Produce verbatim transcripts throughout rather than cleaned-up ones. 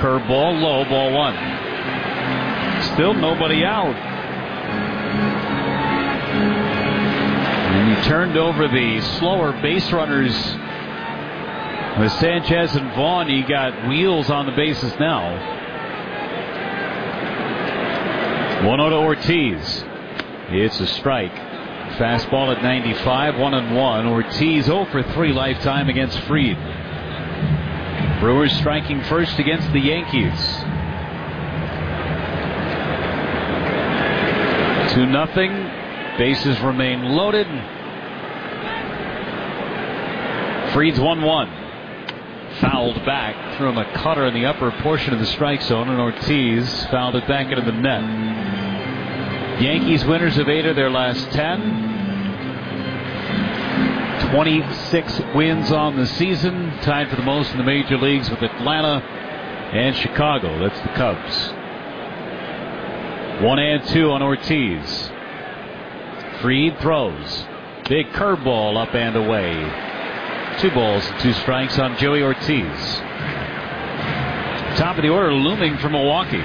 Curveball low, ball one. Still nobody out. And he turned over the slower base runners with Sanchez and Vaughn. He got wheels on the bases now. one oh to Ortiz. It's a strike. Fastball at ninety-five, one and one. Ortiz oh for three lifetime against Fried. Brewers striking first against the Yankees. two nothing. Bases remain loaded. Fried's one one. Fouled back. Threw him a cutter in the upper portion of the strike zone, and Ortiz fouled it back into the net. Yankees winners of eight of their last ten. twenty-six wins on the season. Tied for the most in the major leagues with Atlanta and Chicago. That's the Cubs. One and two on Ortiz. Fried throws. Big curveball up and away. Two balls and two strikes on Joey Ortiz. Top of the order looming for Milwaukee.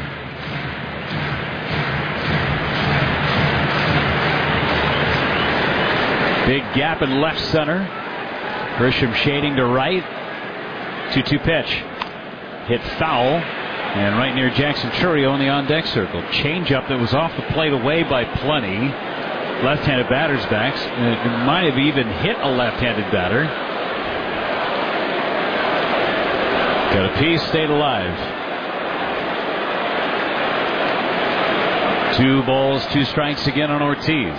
Big gap in left center. Grisham shading to right. two two pitch. Hit foul. And right near Jackson Chourio on the on-deck circle. Changeup that was off the plate away by plenty. Left-handed batter's backs. It might have even hit a left-handed batter. Got a piece, stayed alive. Two balls, two strikes again on Ortiz.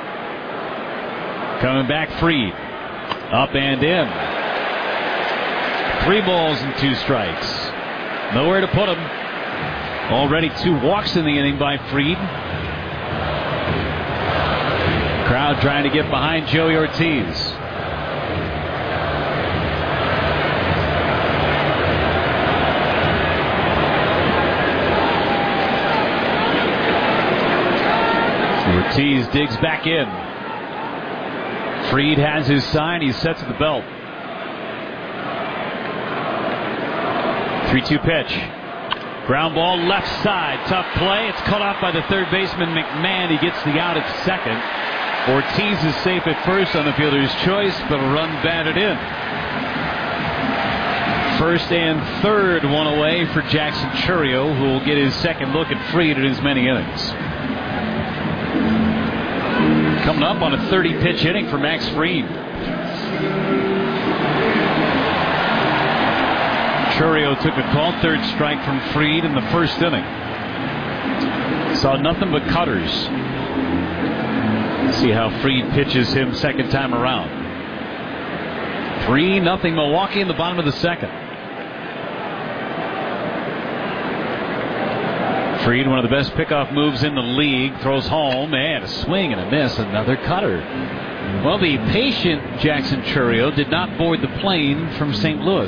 Coming back, Fried. Up and in. Three balls and two strikes. Nowhere to put him. Already two walks in the inning by Fried. Crowd trying to get behind Joey Ortiz. Ortiz digs back in. Fried has his sign. He sets at the belt. three two pitch. Ground ball left side. Tough play. It's cut off by the third baseman McMahon. He gets the out at second. Ortiz is safe at first on the fielder's choice, but a run batted in. First and third, one away for Jackson Chourio, who will get his second look at Fried in as many innings. Coming up on a thirty pitch inning for Max Fried. Chourio took a call, third strike from Fried in the first inning. Saw nothing but cutters. See how Fried pitches him second time around. three nothing Milwaukee in the bottom of the second. Fried, one of the best pickoff moves in the league, throws home, and a swing and a miss, another cutter. Well, the patient Jackson Chourio did not board the plane from Saint Louis.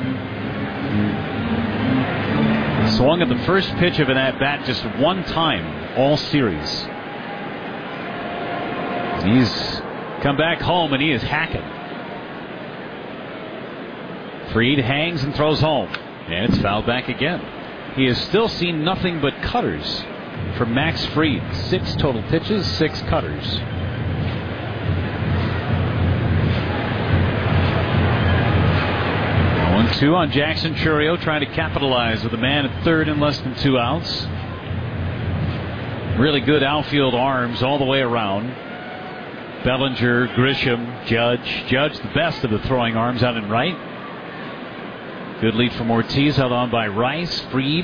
Swung at the first pitch of an at-bat just one time all series. He's come back home and he is hacking. Fried hangs and throws home, and it's fouled back again. He has still seen nothing but cutters from Max Fried. Six total pitches, six cutters. one two on Jackson Chourio, trying to capitalize with a man at third in less than two outs. Really good outfield arms all the way around. Bellinger, Grisham, Judge. Judge the best of the throwing arms out in right. Good lead from Ortiz, held on by Rice. Fried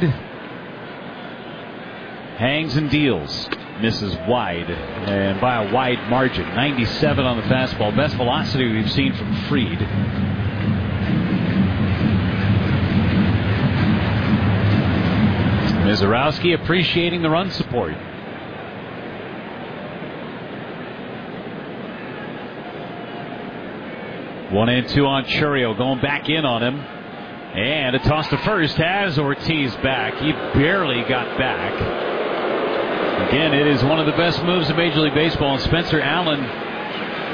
hangs and deals. Misses wide, and by a wide margin. ninety-seven on the fastball. Best velocity we've seen from Fried. Mizorowski appreciating the run support. One and two on Chourio, going back in on him. And a toss to first has Ortiz back. He barely got back. Again, it is one of the best moves in Major League Baseball. And Spencer Allen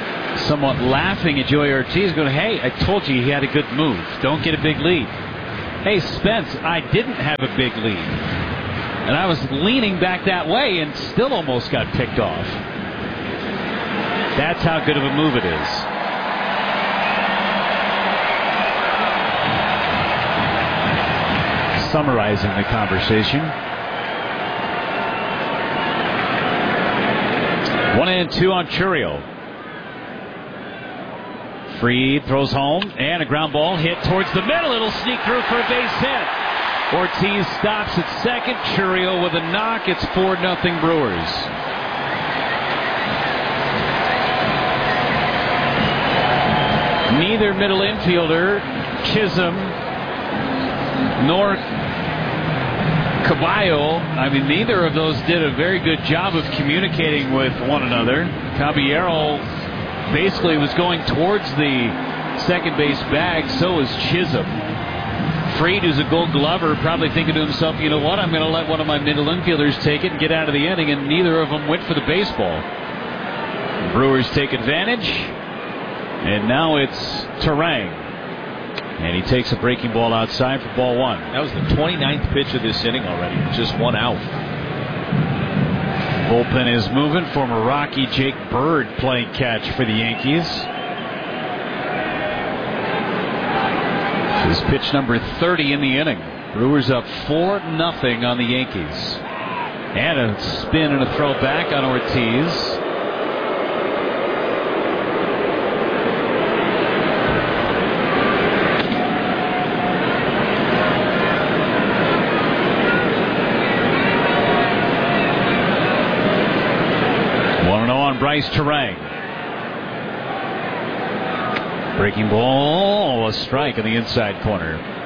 somewhat laughing at Joey Ortiz, going, hey, I told you he had a good move. Don't get a big lead. hey, Spence, I didn't have a big lead. And I was leaning back that way and still almost got picked off. That's how good of a move it is. Summarizing the conversation. One and two on Chourio. Fried throws home, and a ground ball hit towards the middle. It'll sneak through for a base hit. Ortiz stops at second. Chourio with a knock. It's four nothing Brewers. Neither middle infielder, Chisholm, nor Caballo, I mean, neither of those did a very good job of communicating with one another. Caballero basically was going towards the second base bag, so was Chisholm. Fried, who's a Gold Glover, probably thinking to himself, you know what, I'm going to let one of my middle infielders take it and get out of the inning, and neither of them went for the baseball. The Brewers take advantage, and now it's Turang. And he takes a breaking ball outside for ball one. That was the twenty-ninth pitch of this inning already. Just one out. Bullpen is moving. Former Rocky Jake Bird playing catch for the Yankees. This is pitch number thirty in the inning. Brewers up four nothing on the Yankees. And a spin and a throw back on Ortiz. Bryce Turang. Breaking ball, a strike in the inside corner.